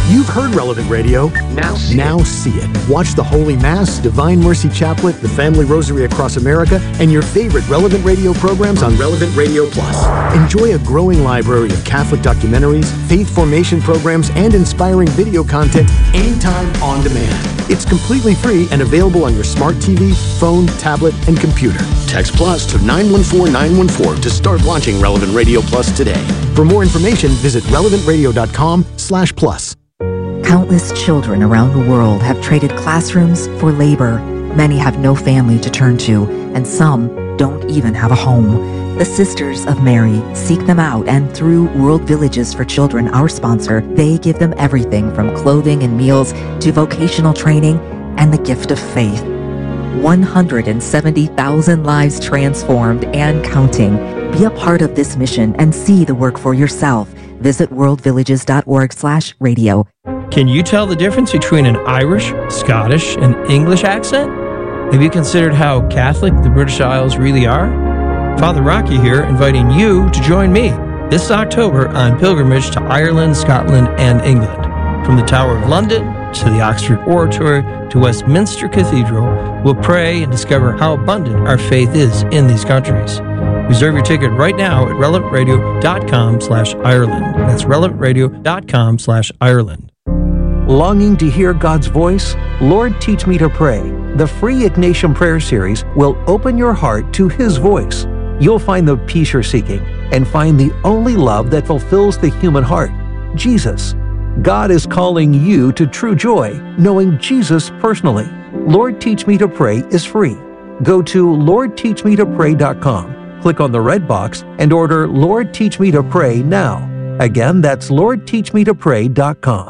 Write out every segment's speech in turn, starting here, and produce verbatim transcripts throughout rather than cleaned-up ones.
You've heard Relevant Radio. Now see now it. See it. Watch the Holy Mass, Divine Mercy Chaplet, the Family Rosary Across America, and your favorite Relevant Radio programs on Relevant Radio Plus. Enjoy a growing library of Catholic documentaries, faith formation programs, and inspiring video content anytime on demand. It's completely free and available on your smart T V, phone, tablet, and computer. Text Plus to nine one four nine one four to start launching Relevant Radio Plus today. For more information, visit relevant radio dot com slash plus. Countless children around the world have traded classrooms for labor. Many have no family to turn to, and some don't even have a home. The Sisters of Mary seek them out, and through World Villages for Children, our sponsor, they give them everything from clothing and meals to vocational training and the gift of faith. one hundred seventy thousand lives transformed and counting. Be a part of this mission and see the work for yourself. Visit world villages dot org slash radio. Can you tell the difference between an Irish, Scottish, and English accent? Have you considered how Catholic the British Isles really are? Father Rocky here, inviting you to join me this October on pilgrimage to Ireland, Scotland, and England. From the Tower of London to the Oxford Oratory to Westminster Cathedral, we'll pray and discover how abundant our faith is in these countries. Reserve your ticket right now at relevant radio dot com slash Ireland. That's relevant radio dot com slash Ireland. Longing to hear God's voice? Lord, Teach Me to Pray. The free Ignatian Prayer Series will open your heart to His voice. You'll find the peace you're seeking and find the only love that fulfills the human heart, Jesus. God is calling you to true joy, knowing Jesus personally. Lord, Teach Me to Pray is free. Go to lord teach me to pray dot com, click on the red box, and order Lord, Teach Me to Pray now. Again, that's lord teach me to pray dot com.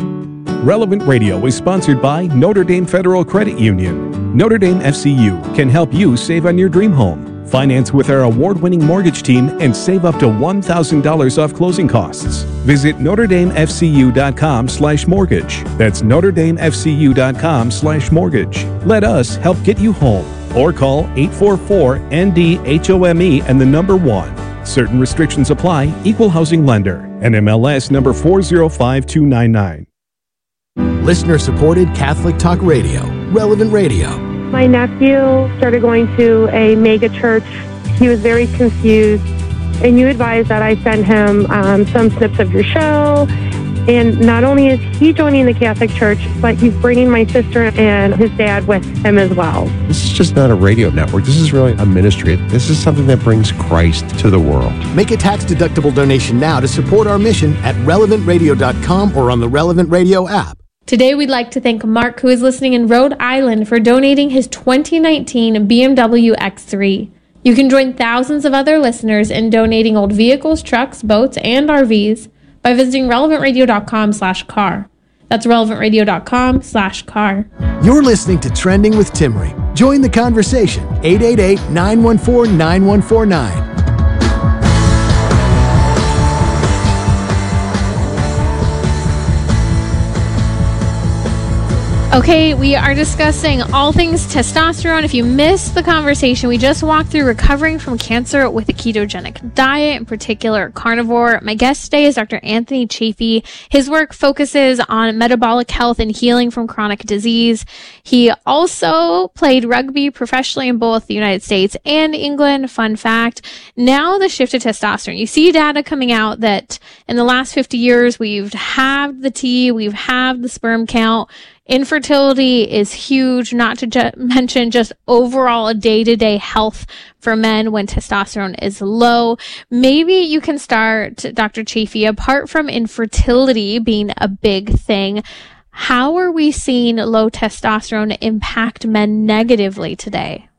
Relevant Radio is sponsored by Notre Dame Federal Credit Union. Notre Dame F C U can help you save on your dream home. Finance with our award-winning mortgage team and save up to one thousand dollars off closing costs. Visit notre dame f c u dot com slash mortgage. That's notre dame f c u dot com slash mortgage. Let us help get you home. Or call eight four four N D H O M E and the number one. Certain restrictions apply. Equal housing lender. N M L S number four zero five two nine nine. Listener-supported Catholic Talk Radio, Relevant Radio. My nephew started going to a mega church. He was very confused, and you advised that I send him um, some snips of your show. And not only is he joining the Catholic Church, but he's bringing my sister and his dad with him as well. This is just not a radio network. This is really a ministry. This is something that brings Christ to the world. Make a tax-deductible donation now to support our mission at relevant radio dot com or on the Relevant Radio app. Today, we'd like to thank Mark, who is listening in Rhode Island, for donating his twenty nineteen B M W X three. You can join thousands of other listeners in donating old vehicles, trucks, boats, and R Vs by visiting relevant radio dot com slash car. That's relevant radio dot com slash car. You're listening to Trending with Timmerie. Join the conversation. eight eight eight, nine one four, nine one four nine. Okay, we are discussing all things testosterone. If you missed the conversation, we just walked through recovering from cancer with a ketogenic diet, in particular carnivore. My guest today is Doctor Anthony Chaffee. His work focuses on metabolic health and healing from chronic disease. He also played rugby professionally in both the United States and England. Fun fact. Now the shift to testosterone. You see data coming out that in the last fifty years, we've halved the T, we've halved the sperm count. Infertility is huge, not to ju- mention just overall day-to-day health for men when testosterone is low. Maybe you can start, Doctor Chaffee, apart from infertility being a big thing, how are we seeing low testosterone impact men negatively today?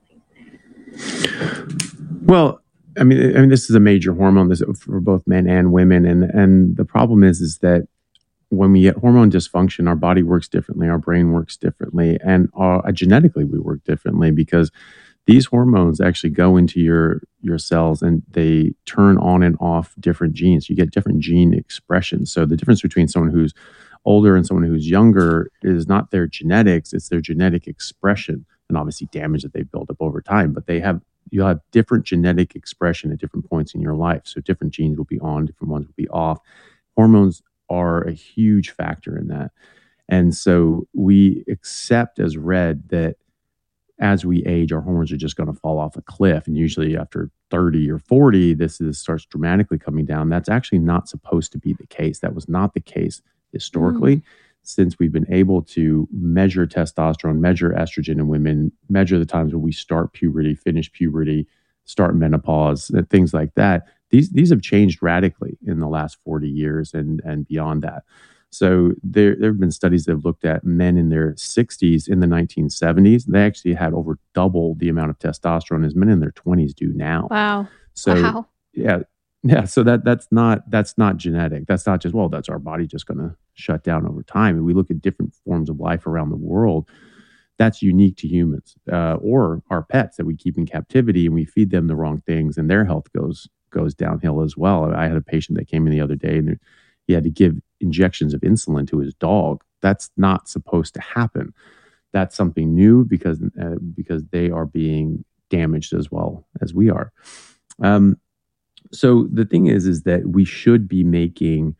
Well, I mean, I mean, this is a major hormone this, for both men and women, and and the problem is, is that when we get hormone dysfunction, our body works differently, our brain works differently, and our, uh, genetically we work differently because these hormones actually go into your your cells and they turn on and off different genes. You get different gene expressions. So the difference between someone who's older and someone who's younger is not their genetics, it's their genetic expression, and obviously damage that they've built up over time. But they have you'll have different genetic expression at different points in your life. So different genes will be on, different ones will be off. Hormones are a huge factor in that. And so we accept as read that as we age, our hormones are just going to fall off a cliff. And usually after thirty or forty, this is, starts dramatically coming down. That's actually not supposed to be the case. That was not the case historically. Mm. Since we've been able to measure testosterone, measure estrogen in women, measure the times when we start puberty, finish puberty, start menopause, and things like that, these these have changed radically in the last forty years and, and beyond that. So there, there have been studies that have looked at men in their sixties in the nineteen seventies. They actually had over double the amount of testosterone as men in their twenties do now. Wow. So wow. yeah, yeah. So that that's not that's not genetic. That's not just, well, that's our body just going to shut down over time. And we look at different forms of life around the world. That's unique to humans uh, or our pets that we keep in captivity, and we feed them the wrong things, and their health goes goes downhill as well. I had a patient that came in the other day, and he had to give injections of insulin to his dog. That's not supposed to happen. That's something new because uh, because they are being damaged as well as we are. Um, so the thing is, is that we should be making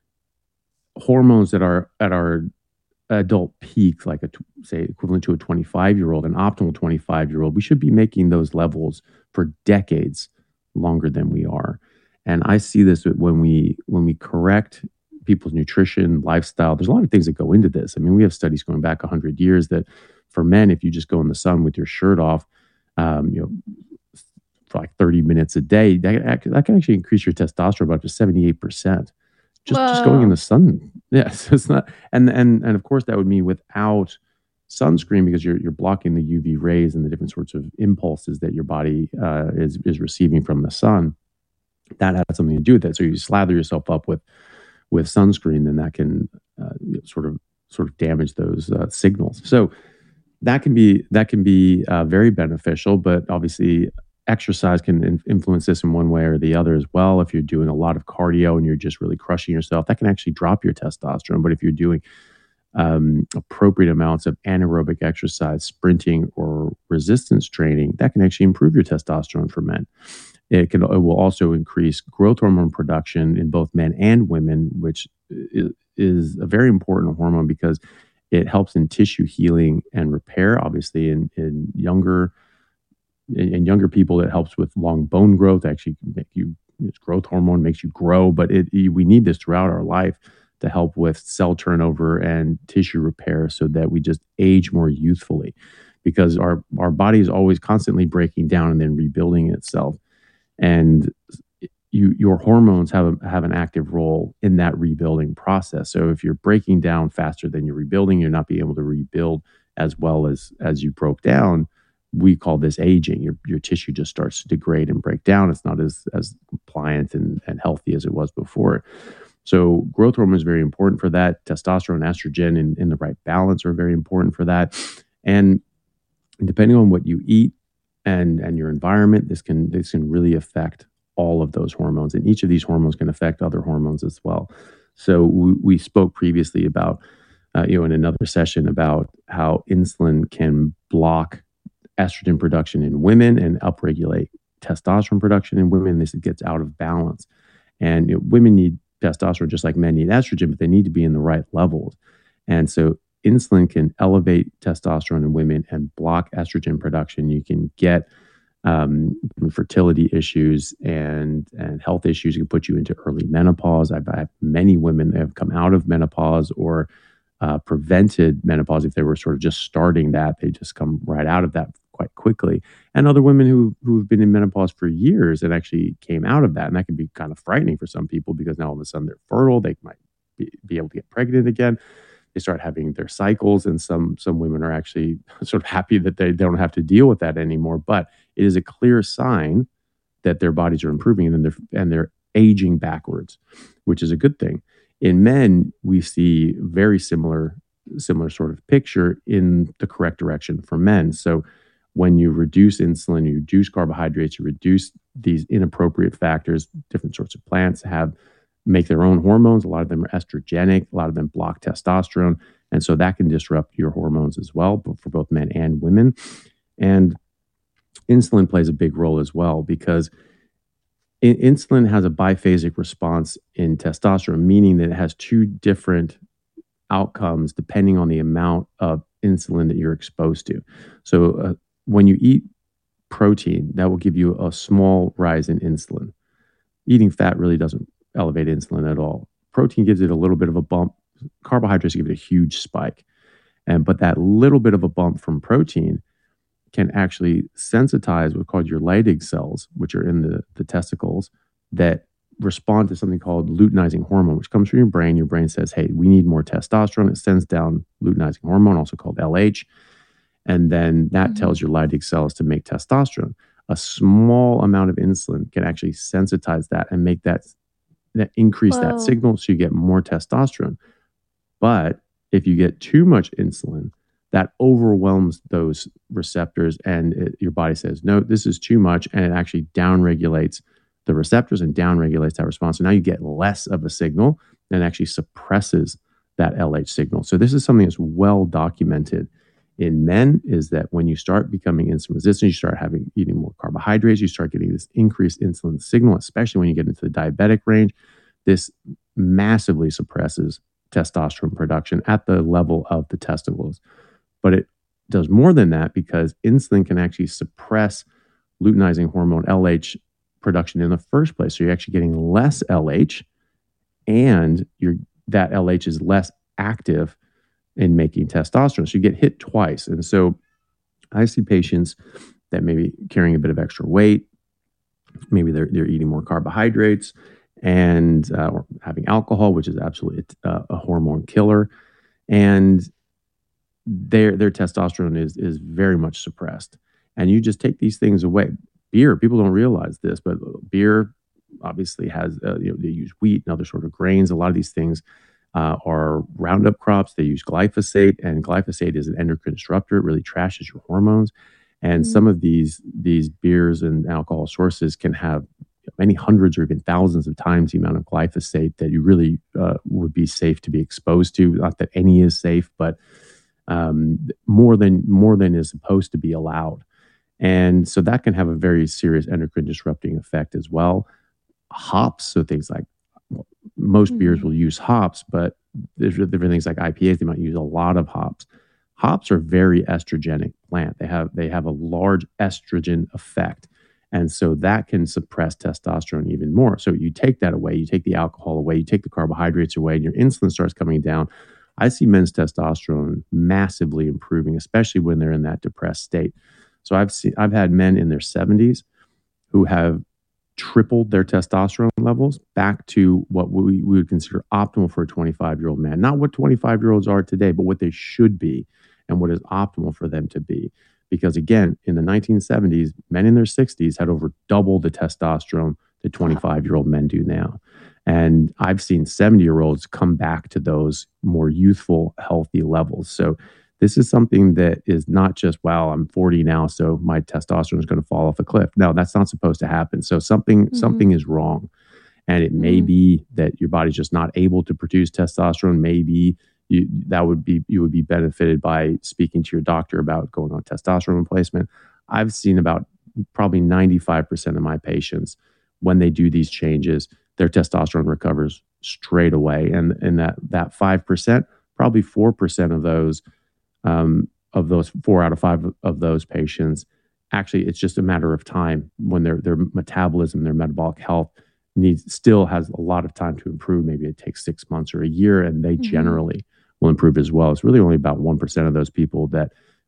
hormones that are at our adult peak, like a say equivalent to a twenty-five-year-old, an optimal twenty-five-year-old. We should be making those levels for decades longer than we are. And I see this when we when we correct people's nutrition, lifestyle. There's a lot of things that go into this. I mean, we have studies going back one hundred years that for men, if you just go in the sun with your shirt off, um, you know, for like thirty minutes a day, that, that can actually increase your testosterone by up to seventy-eight percent. Just, just going in the sun. Yeah, so it's not, and and and of course that would mean without sunscreen, because you're you're blocking the U V rays and the different sorts of impulses that your body uh, is is receiving from the sun. That has something to do with that. So you slather yourself up with with sunscreen, then that can uh, sort of sort of damage those uh, signals. So that can be that can be uh, very beneficial, but obviously exercise can in- influence this in one way or the other as well. If you're doing a lot of cardio and you're just really crushing yourself, that can actually drop your testosterone. But if you're doing um, appropriate amounts of anaerobic exercise, sprinting or resistance training, that can actually improve your testosterone for men. It can. It will also increase growth hormone production in both men and women, which is a very important hormone because it helps in tissue healing and repair. Obviously, in in younger in, in younger people, it helps with long bone growth. Actually, make you it's growth hormone makes you grow, but it, we need this throughout our life to help with cell turnover and tissue repair, so that we just age more youthfully. Because our our body is always constantly breaking down and then rebuilding itself. And you, your hormones have a, have an active role in that rebuilding process. So if you're breaking down faster than you're rebuilding, you're not being able to rebuild as well as as you broke down. We call this aging. Your your tissue just starts to degrade and break down. It's not as as pliant and, and healthy as it was before. So growth hormone is very important for that. Testosterone, estrogen in, in the right balance are very important for that. And depending on what you eat and and your environment, this can this can really affect all of those hormones, and each of these hormones can affect other hormones as well. So we, we spoke previously about, uh, you know, in another session about how insulin can block estrogen production in women and upregulate testosterone production in women. This gets out of balance, and you know, women need testosterone just like men need estrogen, but they need to be in the right levels. And so insulin can elevate testosterone in women and block estrogen production. You can get um, fertility issues and and health issues. It can put you into early menopause. I've had many women that have come out of menopause or uh, prevented menopause. If they were sort of just starting that, they just come right out of that quite quickly. And other women who who've been in menopause for years and actually came out of that. And that can be kind of frightening for some people, because now all of a sudden they're fertile. They might be, be able to get pregnant again. They start having their cycles, and some some women are actually sort of happy that they don't have to deal with that anymore. But it is a clear sign that their bodies are improving and they're and they're aging backwards, which is a good thing. In men, we see very similar similar sort of picture in the correct direction for men. So when you reduce insulin, you reduce carbohydrates, you reduce these inappropriate factors, different sorts of plants have make their own hormones. A lot of them are estrogenic. A lot of them block testosterone. And so that can disrupt your hormones as well, but for both men and women. And insulin plays a big role as well, because in- insulin has a biphasic response in testosterone, meaning that it has two different outcomes depending on the amount of insulin that you're exposed to. So uh, when you eat protein, that will give you a small rise in insulin. Eating fat really doesn't elevate insulin at all. Protein gives it a little bit of a bump. Carbohydrates give it a huge spike. And but that little bit of a bump from protein can actually sensitize what's called your Leydig cells, which are in the, the testicles, that respond to something called luteinizing hormone, which comes from your brain. Your brain says, hey, we need more testosterone. It sends down luteinizing hormone, also called L H. And then that mm-hmm. tells your Leydig cells to make testosterone. A small amount of insulin can actually sensitize that and make that, that increase Whoa. that signal so you get more testosterone. But if you get too much insulin, that overwhelms those receptors and it, your body says, no, this is too much. And it actually downregulates the receptors and downregulates that response. So now you get less of a signal and actually suppresses that L H signal. So this is something that's well documented in men, is that when you start becoming insulin resistant, you start having eating more carbohydrates, you start getting this increased insulin signal, especially when you get into the diabetic range. This massively suppresses testosterone production at the level of the testicles. But it does more than that, because insulin can actually suppress luteinizing hormone L H production in the first place. So you're actually getting less L H, and you're, that L H is less active in making testosterone. So you get hit twice. And so I see patients that may be carrying a bit of extra weight, maybe they're, they're eating more carbohydrates and uh, or having alcohol, which is absolutely a, a hormone killer. And their their testosterone is is very much suppressed. And you just take these things away. Beer, people don't realize this, but beer obviously has, uh, you know, they use wheat and other sort of grains. A lot of these things uh, are Roundup crops. They use glyphosate, and glyphosate is an endocrine disruptor. It really trashes your hormones. And mm-hmm. some of these these beers and alcohol sources can have many hundreds or even thousands of times the amount of glyphosate that you really uh, would be safe to be exposed to. Not that any is safe, but um, more than more than is supposed to be allowed. And so that can have a very serious endocrine disrupting effect as well. Hops, so things like, well, most mm-hmm. beers will use hops, but there's different things like I P As, they might use a lot of hops. Hops are very estrogenic plant. They have they have a large estrogen effect. And so that can suppress testosterone even more. So you take that away, you take the alcohol away, you take the carbohydrates away, and your insulin starts coming down. I see men's testosterone massively improving, especially when they're in that depressed state. So I've seen, I've had men in their seventies who have tripled their testosterone levels back to what we, we would consider optimal for a twenty-five-year-old man. Not what twenty-five-year-olds are today, but what they should be and what is optimal for them to be. Because again, in the nineteen seventies, men in their sixties had over double the testosterone that twenty-five-year-old men do now. And I've seen seventy-year-olds come back to those more youthful, healthy levels. So this is something that is not just, wow, I'm forty now, so my testosterone is going to fall off a cliff. No, that's not supposed to happen. So something mm-hmm. something is wrong. And it may mm-hmm. be that your body's just not able to produce testosterone. Maybe you, that would be you would be benefited by speaking to your doctor about going on testosterone replacement. I've seen about probably ninety-five percent of my patients, when they do these changes, their testosterone recovers straight away. And, and that, that five percent, probably four percent of those Um, of those four out of five of those patients, actually, it's just a matter of time when their their metabolism, their metabolic health needs still has a lot of time to improve. Maybe it takes six months or a year, and they mm-hmm. generally will improve as well. It's really only about one percent of those people that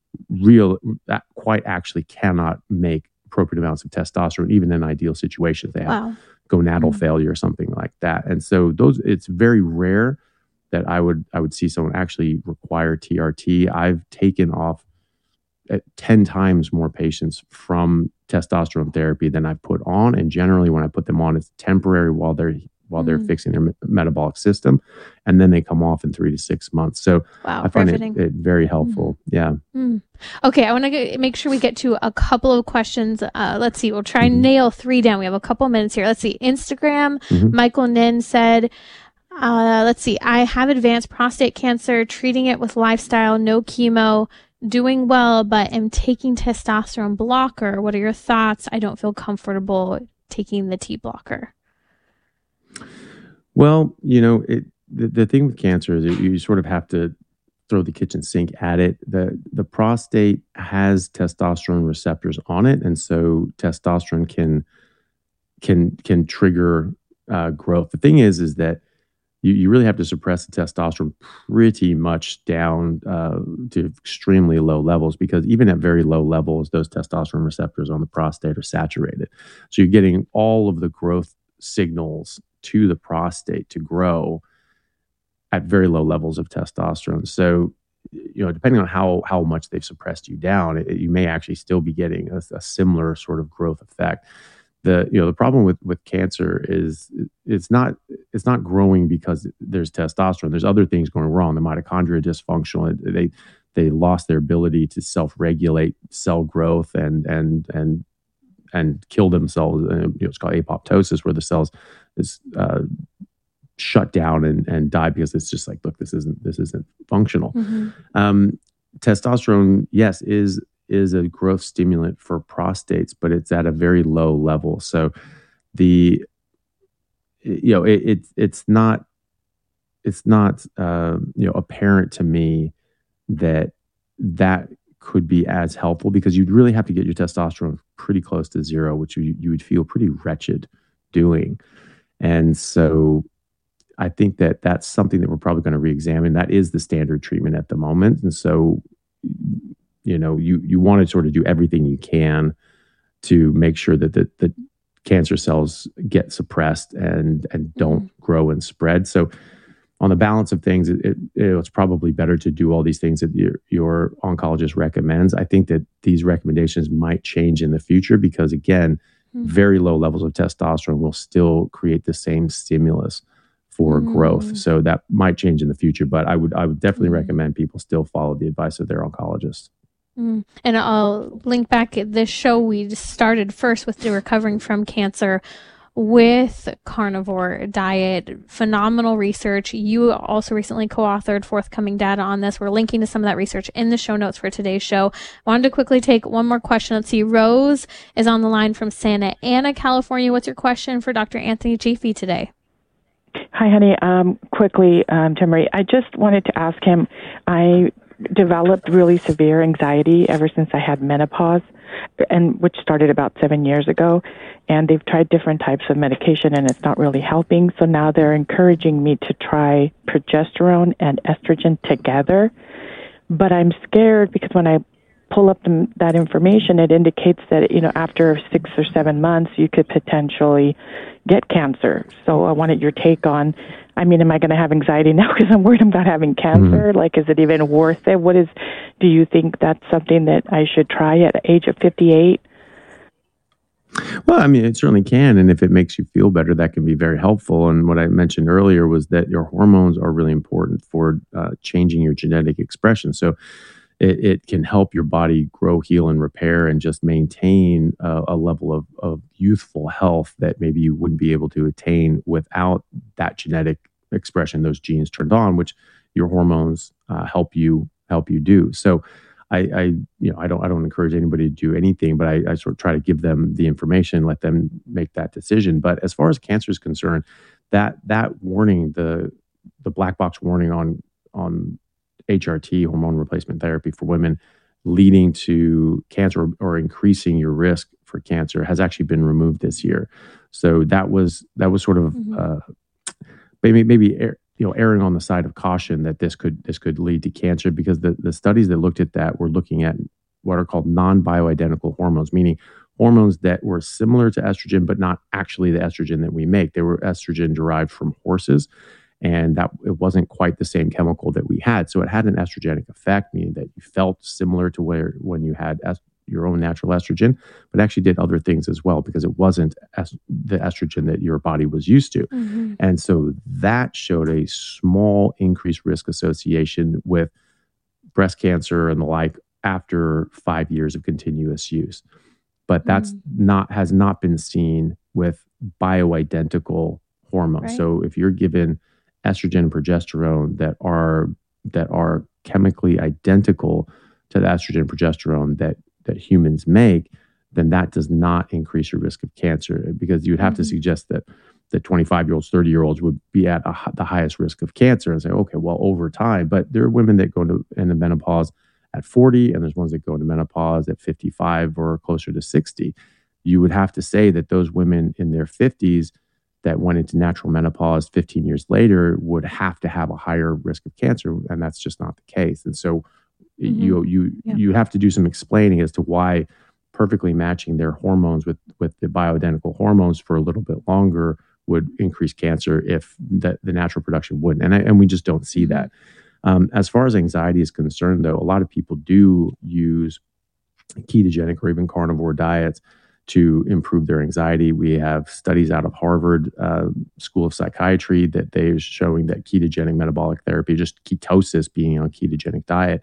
real that quite actually cannot make appropriate amounts of testosterone, even in ideal situations. They have wow. gonadal mm-hmm. failure or something like that, and so those it's very rare that I would I would see someone actually require T R T. I've taken off at ten times more patients from testosterone therapy than I've put on, and generally when I put them on, it's temporary while they're while mm. they're fixing their me- metabolic system, and then they come off in three to six months. So wow, I find it, it very helpful. Mm. Yeah. Mm. Okay, I want to make sure we get to a couple of questions. Uh, let's see, we'll try and mm-hmm. nail three down. We have a couple minutes here. Let's see. Instagram. Mm-hmm. Michael Nin said, Uh, let's see. I have advanced prostate cancer, treating it with lifestyle, no chemo, doing well, but am taking testosterone blocker. What are your thoughts? I don't feel comfortable taking the T blocker? Well, you know, it, the, the thing with cancer is that you sort of have to throw the kitchen sink at it. The, the prostate has testosterone receptors on it. And so testosterone can, can, can trigger uh, growth. The thing is, is that you, you really have to suppress the testosterone pretty much down uh, to extremely low levels, because even at very low levels, those testosterone receptors on the prostate are saturated. So you're getting all of the growth signals to the prostate to grow at very low levels of testosterone. So, you know, depending on how how much they've suppressed you down, it, you may actually still be getting a, a similar sort of growth effect. The you know the problem with with cancer is it's not it's not growing because there's testosterone. There's other things going wrong. The mitochondria dysfunctional. They they lost their ability to self-regulate cell growth and and and and kill themselves. You know, it's called apoptosis, where the cells is uh, shut down and, and die because it's just like, look, this isn't this isn't functional. Mm-hmm. Um, testosterone, yes, is is a growth stimulant for prostates, but it's at a very low level. So the you know it, it it's not it's not uh, you know apparent to me that that could be as helpful, because you'd really have to get your testosterone pretty close to zero, which you, you would feel pretty wretched doing. And so I think that that's something that we're probably going to re-examine. That is the standard treatment at the moment. And so, you know, you, you want to sort of do everything you can to make sure that the, the cancer cells get suppressed and, and don't mm-hmm. grow and spread. So on the balance of things, it, it, it's probably better to do all these things that your, your oncologist recommends. I think that these recommendations might change in the future, because again, mm-hmm. very low levels of testosterone will still create the same stimulus for mm. growth. So that might change in the future, but I would I would definitely mm. recommend people still follow the advice of their oncologist. Mm. And I'll link back at this show. We started first with the recovering from cancer with carnivore diet. Phenomenal research. You also recently co-authored forthcoming data on this. We're linking to some of that research in the show notes for today's show. I wanted to quickly take one more question. Let's see. Rose is on the line from Santa Ana, California. What's your question for Doctor Anthony Chaffee today? Hi, honey. Um, quickly, um, Tim Marie, I just wanted to ask him, I developed really severe anxiety ever since I had menopause, and which started about seven years ago. And they've tried different types of medication, and it's not really helping. So now they're encouraging me to try progesterone and estrogen together. But I'm scared because when I pull up the, that information, it indicates that, you know, after six or seven months, you could potentially get cancer. So I wanted your take on, I mean, am I going to have anxiety now because I'm worried about having cancer? Mm-hmm. Like, is it even worth it? What is, do you think that's something that I should try at the age of fifty-eight? Well, I mean, it certainly can. And if it makes you feel better, that can be very helpful. And what I mentioned earlier was that your hormones are really important for uh, changing your genetic expression. So It, it can help your body grow, heal, and repair, and just maintain a, a level of, of youthful health that maybe you wouldn't be able to attain without that genetic expression, those genes turned on, which your hormones uh, help you help you do. So, I, I you know I don't I don't encourage anybody to do anything, but I, I sort of try to give them the information, let them make that decision. But as far as cancer is concerned, that that warning, the the black box warning on on H R T, hormone replacement therapy for women, leading to cancer or, or increasing your risk for cancer, has actually been removed this year. So that was that was sort of mm-hmm. uh, maybe maybe er, you know erring on the side of caution that this could this could lead to cancer, because the the studies that looked at that were looking at what are called non-bioidentical hormones, meaning hormones that were similar to estrogen but not actually the estrogen that we make. They were estrogen derived from horses. And that it wasn't quite the same chemical that we had. So it had an estrogenic effect, meaning that you felt similar to where when you had est- your own natural estrogen, but actually did other things as well, because it wasn't est- the estrogen that your body was used to. Mm-hmm. And so that showed a small increased risk association with breast cancer and the like after five years of continuous use. But that's mm-hmm. not has not been seen with bioidentical hormones. Right. So if you're given estrogen and progesterone that are that are chemically identical to the estrogen and progesterone that that humans make, then that does not increase your risk of cancer, because you'd have mm-hmm. to suggest that that twenty-five-year-olds, thirty-year-olds would be at a, the highest risk of cancer and say, okay, well, over time. But there are women that go into, into menopause at forty, and there's ones that go into menopause at fifty-five or closer to sixty. You would have to say that those women in their fifties that went into natural menopause fifteen years later would have to have a higher risk of cancer, and that's just not the case. And so mm-hmm. you you yeah. you have to do some explaining as to why perfectly matching their hormones with, with the bioidentical hormones for a little bit longer would increase cancer if the, the natural production wouldn't. And, I, and we just don't see that. Um, as far as anxiety is concerned, though, a lot of people do use ketogenic or even carnivore diets to improve their anxiety. We have studies out of Harvard uh, School of Psychiatry that they're showing that ketogenic metabolic therapy, just ketosis, being on a ketogenic diet,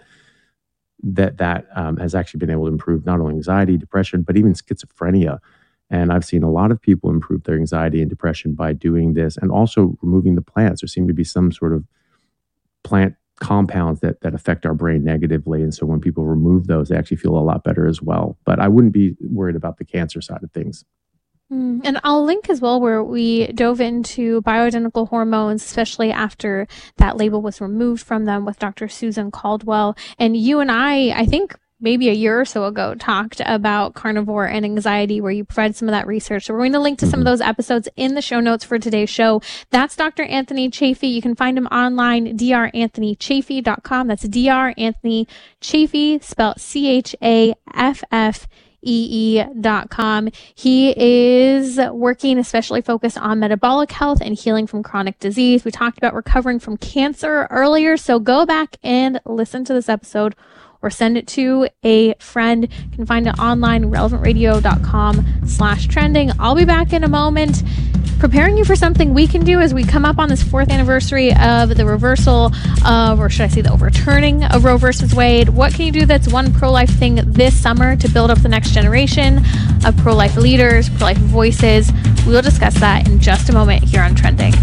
that that um, has actually been able to improve not only anxiety, depression, but even schizophrenia. And I've seen a lot of people improve their anxiety and depression by doing this, and also removing the plants. There seem to be some sort of plant compounds that that affect our brain negatively. And so when people remove those, they actually feel a lot better as well. But I wouldn't be worried about the cancer side of things. Mm. And I'll link as well where we dove into bioidentical hormones, especially after that label was removed from them with Doctor Susan Caldwell. And you and I, I think maybe a year or so ago, talked about carnivore and anxiety, where you provide some of that research. So we're going to link to some of those episodes in the show notes for today's show. That's Doctor Anthony Chaffee. You can find him online, d r anthony chaffee dot com. That's D R Anthony Chaffee, spelled C H A F F E E dot com. He is working especially focused on metabolic health and healing from chronic disease. We talked about recovering from cancer earlier, so go back and listen to this episode or send it to a friend. You can find it online, relevant radio dot com slash trending. I'll be back in a moment, preparing you for something we can do as we come up on this fourth anniversary of the reversal of, or should I say the overturning of Roe versus Wade. What can you do that's one pro-life thing this summer to build up the next generation of pro-life leaders, pro-life voices? We'll discuss that in just a moment here on Trending.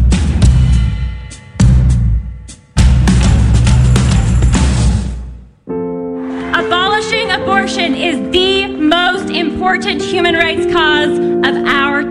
Abolishing abortion is the most important human rights cause of our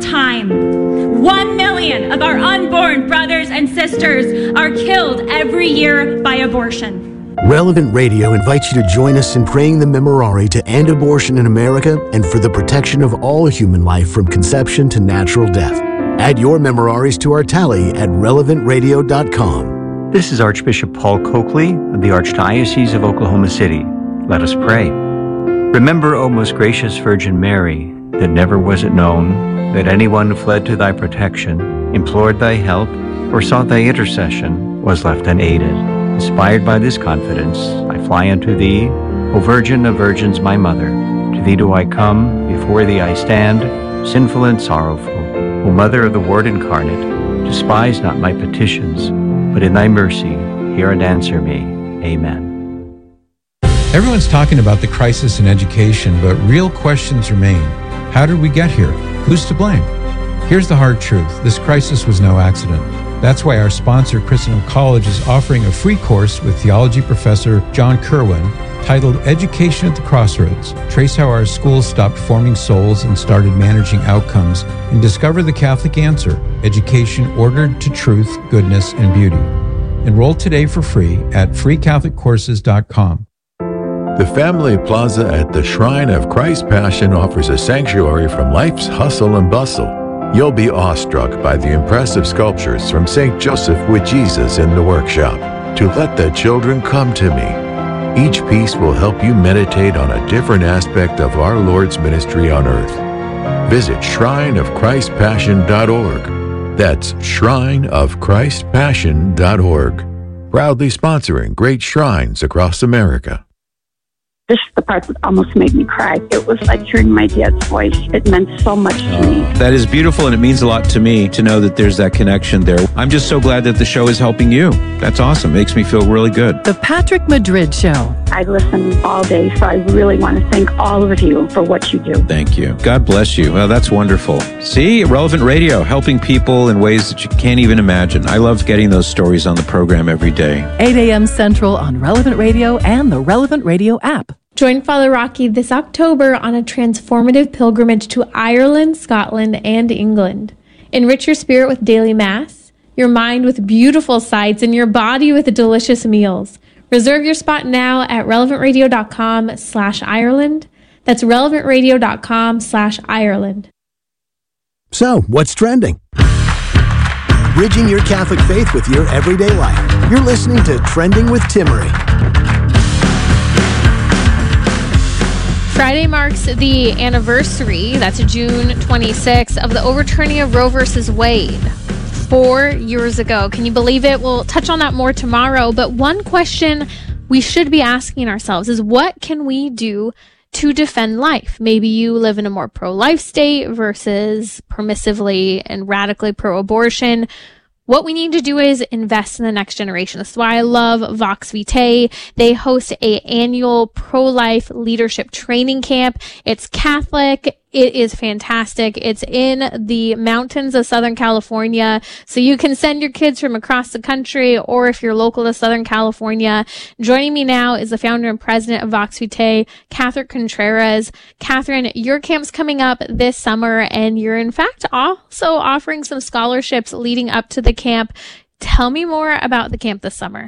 time. One million of our unborn brothers and sisters are killed every year by abortion. Relevant Radio invites you to join us in praying the Memorare to end abortion in America and for the protection of all human life from conception to natural death. Add your Memoraries to our tally at relevant radio dot com. This is Archbishop Paul Coakley of the Archdiocese of Oklahoma City. Let us pray. Remember, O most gracious Virgin Mary, that never was it known that anyone who fled to thy protection, implored thy help, or sought thy intercession was left unaided. Inspired by this confidence, I fly unto thee, O Virgin of Virgins, my Mother. To thee do I come, before thee I stand, sinful and sorrowful. O Mother of the Word incarnate, despise not my petitions, but in thy mercy hear and answer me. Amen. Everyone's talking about the crisis in education, but real questions remain. How did we get here? Who's to blame? Here's the hard truth. This crisis was no accident. That's why our sponsor, Christendom College, is offering a free course with theology professor John Kerwin titled Education at the Crossroads. Trace how our schools stopped forming souls and started managing outcomes, and discover the Catholic answer, education ordered to truth, goodness, and beauty. Enroll today for free at free catholic courses dot com. The Family Plaza at the Shrine of Christ Passion offers a sanctuary from life's hustle and bustle. You'll be awestruck by the impressive sculptures from Saint Joseph with Jesus in the workshop, To Let the Children Come to Me. Each piece will help you meditate on a different aspect of our Lord's ministry on earth. Visit shrine of christ passion dot org. That's shrine of christ passion dot org. Proudly sponsoring great shrines across America. This is the part that almost made me cry. It was like hearing my dad's voice. It meant so much to me. That is beautiful, and it means a lot to me to know that there's that connection there. I'm just so glad that the show is helping you. That's awesome. It makes me feel really good. The Patrick Madrid Show. I listen all day, so I really want to thank all of you for what you do. Thank you. God bless you. Well, that's wonderful. See, Relevant Radio, helping people in ways that you can't even imagine. I love getting those stories on the program every day. eight a.m. Central on Relevant Radio and the Relevant Radio app. Join Father Rocky this October on a transformative pilgrimage to Ireland, Scotland, and England. Enrich your spirit with daily Mass, your mind with beautiful sights, and your body with delicious meals. Reserve your spot now at relevantradio.com slash Ireland. That's relevantradio.com slash Ireland. So, what's trending? Bridging your Catholic faith with your everyday life. You're listening to Trending with Timmerie. Friday marks the anniversary, that's June twenty-sixth, of the overturning of Roe versus Wade. Four years ago. Can you believe it? We'll touch on that more tomorrow. But one question we should be asking ourselves is, what can we do to defend life? Maybe you live in a more pro-life state versus permissively and radically pro-abortion. What we need to do is invest in the next generation. That's why I love Vox Vitae. They host a annual pro-life leadership training camp. It's Catholic. It is fantastic. It's in the mountains of Southern California, so you can send your kids from across the country, or if you're local to Southern California. Joining me now is the founder and president of Vox Vitae, Catherine Contreras. Catherine, your camp's coming up this summer, and you're in fact also offering some scholarships leading up to the camp. Tell me more about the camp this summer.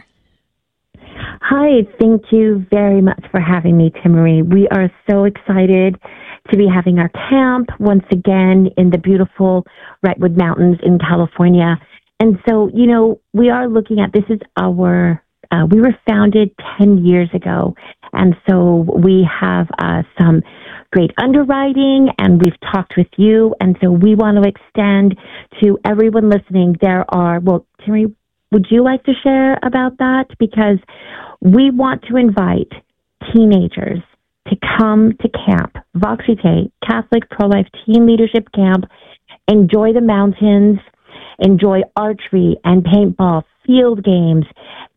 Hi, thank you very much for having me, Timmerie. We are so excited to be having our camp once again in the beautiful Wrightwood Mountains in California. And so, you know, we are looking at, this is our, uh, we were founded ten years ago. And so we have uh, some great underwriting, and we've talked with you. And so we want to extend to everyone listening. There are, well, Timmerie, would you like to share about that? Because we want to invite teenagers to come to camp, Vox Vitae, Catholic Pro-Life Teen Leadership Camp, enjoy the mountains, enjoy archery and paintball, field games,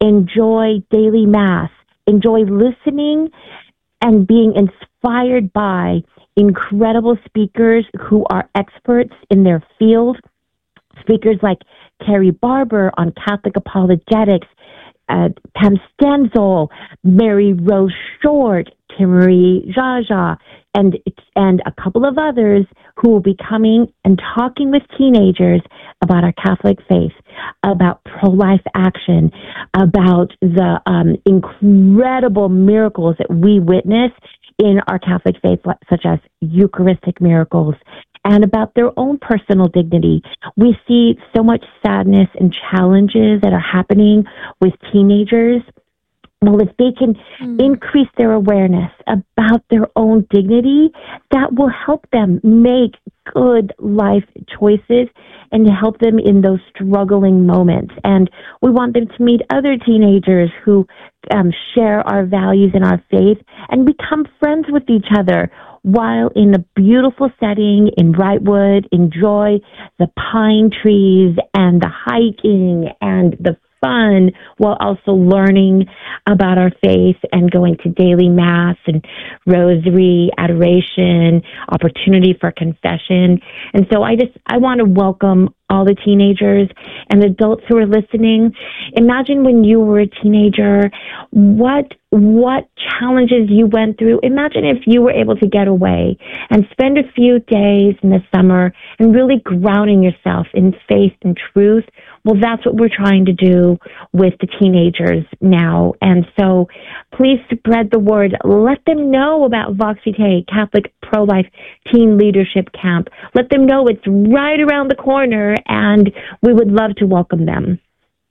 enjoy daily Mass, enjoy listening and being inspired by incredible speakers who are experts in their field, speakers like Carrie Barber on Catholic apologetics, uh, Pam Stenzel, Mary Rose Short, Timmerie Jaja, and and a couple of others who will be coming and talking with teenagers about our Catholic faith, about pro-life action, about the um, incredible miracles that we witness in our Catholic faith, such as Eucharistic miracles, and about their own personal dignity. We see so much sadness and challenges that are happening with teenagers. Well, if they can mm. increase their awareness about their own dignity, that will help them make good life choices and to help them in those struggling moments. And we want them to meet other teenagers who um, share our values and our faith and become friends with each other while in a beautiful setting in Wrightwood, enjoy the pine trees and the hiking and the fun, while also learning about our faith and going to daily Mass and rosary, adoration, opportunity for confession. And so I just, I want to welcome all the teenagers and adults who are listening. Imagine when you were a teenager, what what challenges you went through. Imagine if you were able to get away and spend a few days in the summer and really grounding yourself in faith and truth. Well, that's what we're trying to do with the teenagers now. And so please spread the word. Let them know about Vox Vitae, Catholic Pro-Life Teen Leadership Camp. Let them know it's right around the corner, and we would love to welcome them.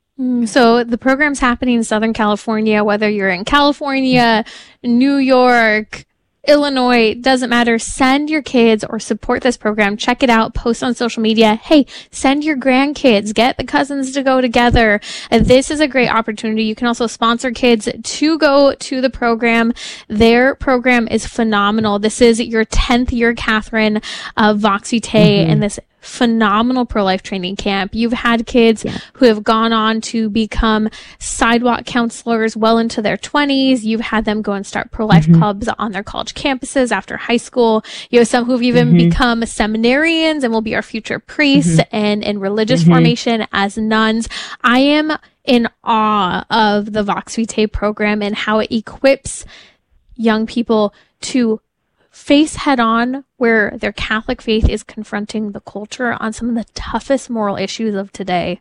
So the program's happening in Southern California, whether you're in California, New York, Illinois, doesn't matter. Send your kids or support this program. Check it out. Post on social media. Hey, send your grandkids. Get the cousins to go together. Uh, this is a great opportunity. You can also sponsor kids to go to the program. Their program is phenomenal. This is your tenth year, Catherine, of Vox Vitae, mm-hmm. and this phenomenal pro-life training camp. You've had kids yeah. who have gone on to become sidewalk counselors well into their twenties. You've had them go and start pro-life mm-hmm. clubs on their college campuses after high school. You have some who've even mm-hmm. become seminarians and will be our future priests mm-hmm. and in religious mm-hmm. formation as nuns. I am in awe of the Vox Vitae program and how it equips young people to face head on where their Catholic faith is confronting the culture on some of the toughest moral issues of today?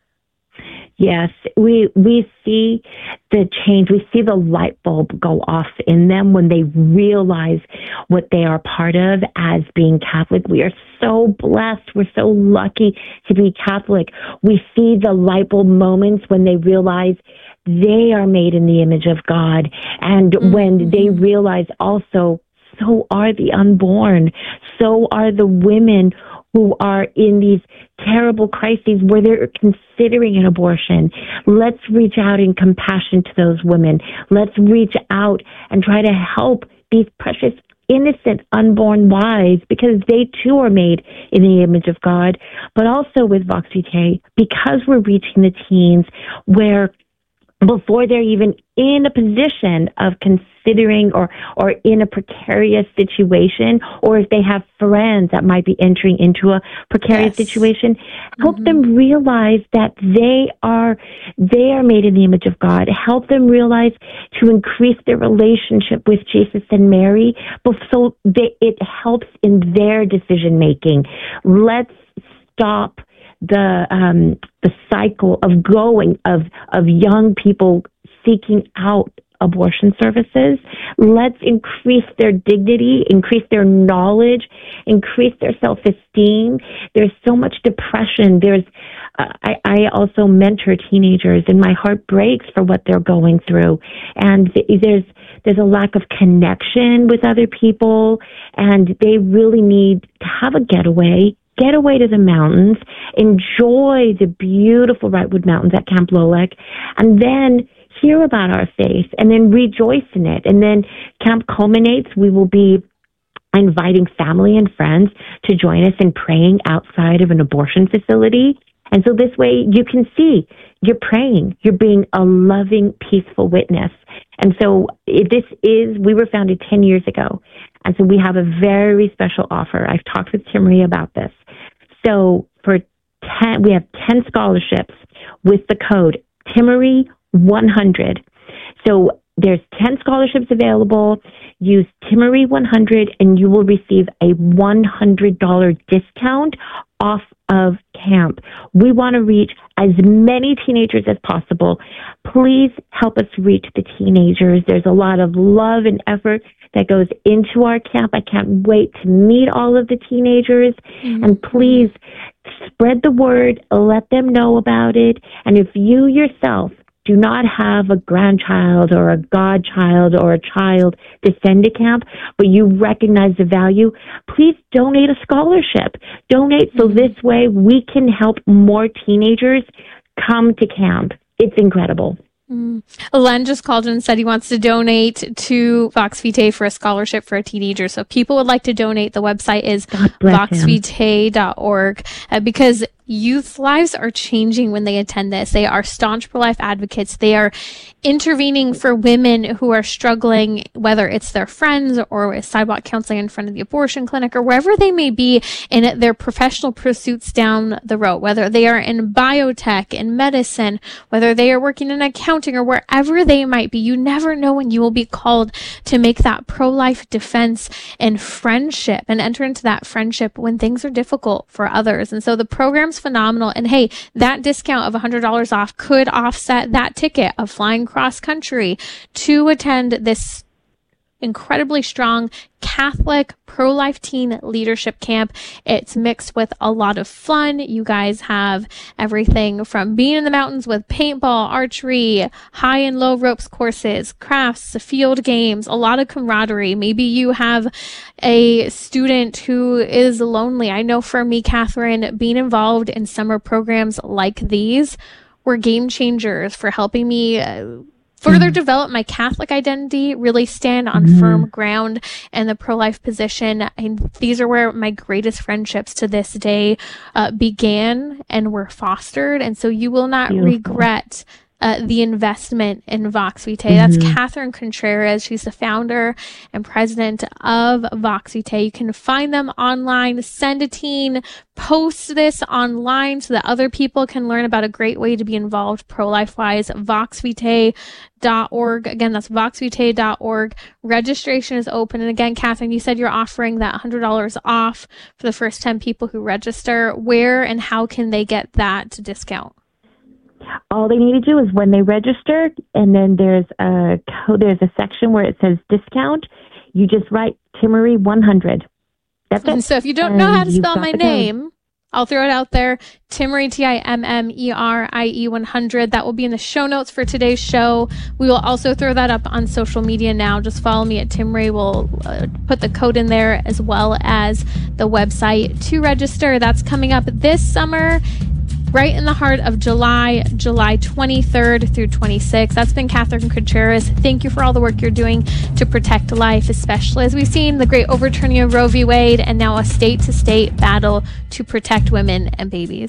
Yes, we we see the change. We see the light bulb go off in them when they realize what they are part of as being Catholic. We are so blessed. We're so lucky to be Catholic. We see the light bulb moments when they realize they are made in the image of God, and mm-hmm. when they realize also, so are the unborn, so are the women who are in these terrible crises where they're considering an abortion. Let's reach out in compassion to those women. Let's reach out and try to help these precious, innocent, unborn lives, because they too are made in the image of God. But also with Vox Vitae, because we're reaching the teens where before they're even in a position of considering or, or in a precarious situation, or if they have friends that might be entering into a precarious yes. situation, help mm-hmm. them realize that they are, they are made in the image of God. Help them realize to increase their relationship with Jesus and Mary, but so they, it helps in their decision making. Let's stop the um, the cycle of going of of young people seeking out abortion services. Let's increase their dignity, increase their knowledge, increase their self-esteem. There's so much depression. There's uh, I, I also mentor teenagers, and my heart breaks for what they're going through. And there's there's a lack of connection with other people, and they really need to have a getaway. Get away to the mountains, enjoy the beautiful Wrightwood Mountains at Camp Lolek, and then hear about our faith, and then rejoice in it. And then camp culminates. We will be inviting family and friends to join us in praying outside of an abortion facility. And so this way you can see you're praying, you're being a loving, peaceful witness. And so this is, we were founded ten years ago. And so we have a very special offer. I've talked with Timmerie about this. So for ten, we have ten scholarships with the code Timmerie one hundred. So there's ten scholarships available. Use Timmerie one hundred and you will receive a one hundred dollars discount off of camp. We want to reach as many teenagers as possible. Please help us reach the teenagers. There's a lot of love and effort that goes into our camp. I can't wait to meet all of the teenagers. Mm-hmm. And please spread the word, let them know about it. And if you yourself do not have a grandchild or a godchild or a child to send to camp, but you recognize the value, please donate a scholarship. Donate so this way we can help more teenagers come to camp. It's incredible. Mm. Len just called and said he wants to donate to Vox Vitae for a scholarship for a teenager. So if people would like to donate, the website is vox vitae dot org uh, because youth lives are changing when they attend this. They are staunch pro-life advocates. They are intervening for women who are struggling, whether it's their friends or with sidewalk counseling in front of the abortion clinic or wherever they may be in their professional pursuits down the road, whether they are in biotech, in medicine, whether they are working in accounting or wherever they might be. You never know when you will be called to make that pro-life defense and friendship and enter into that friendship when things are difficult for others. And so the program's phenomenal. And hey, that discount of one hundred dollars off could offset that ticket of flying cross country to attend this incredibly strong Catholic pro-life teen leadership camp. It's mixed with a lot of fun. You guys have everything from being in the mountains with paintball, archery, high and low ropes courses, crafts, field games, a lot of camaraderie. Maybe you have a student who is lonely. I know for me, Catherine, being involved in summer programs like these were game changers for helping me uh, further mm. develop my Catholic identity, really stand on mm. firm ground in the pro-life position. And these are where my greatest friendships to this day uh, began and were fostered. And so you will not Beautiful. regret uh, the investment in Vox Vitae. That's mm-hmm. Catherine Contreras. She's the founder and president of Vox Vitae. You can find them online. Send a Teen. Post this online so that other people can learn about a great way to be involved pro-life wise. vox vitae dot org. Again, that's vox vitae dot org. Registration is open. And again, Catherine, you said you're offering that one hundred dollars off for the first ten people who register. Where and how can they get that discount? All they need to do is when they register, and then there's a code, there's a section where it says discount. You just write Timmerie one hundred. That's and it. So if you don't and know how to spell got my the name, code. I'll throw it out there. Timmerie, T I M M E R I E one hundred. That will be in the show notes for today's show. We will also throw that up on social media now. Just follow me at Timmerie. We'll uh, put the code in there as well as the website to register. That's coming up this summer, right in the heart of July, July twenty-third through twenty-sixth. That's been Catherine Contreras. Thank you for all the work you're doing to protect life, especially as we've seen the great overturning of Roe v. Wade and now a state-to-state battle to protect women and babies.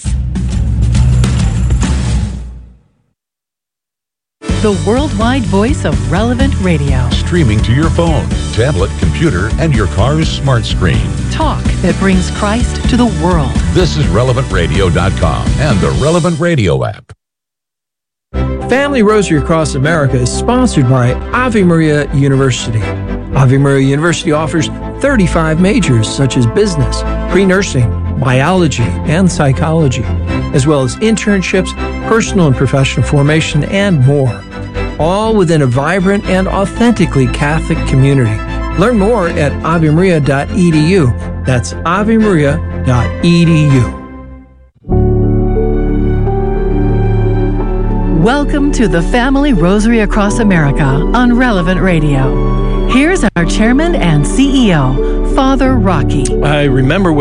The worldwide voice of Relevant Radio. Streaming to your phone, tablet, computer, and your car's smart screen. Talk that brings Christ to the world. This is relevant radio dot com and the Relevant Radio app. Family Rosary Across America is sponsored by Ave Maria University. Ave Maria University offers thirty-five majors such as business, pre-nursing, biology, and psychology, as well as internships, personal and professional formation, and more. All within a vibrant and authentically Catholic community. Learn more at ave maria dot e d u. That's ave maria dot e d u. Welcome to the Family Rosary Across America on Relevant Radio. Here's our chairman and C E O, Father Rocky. I remember when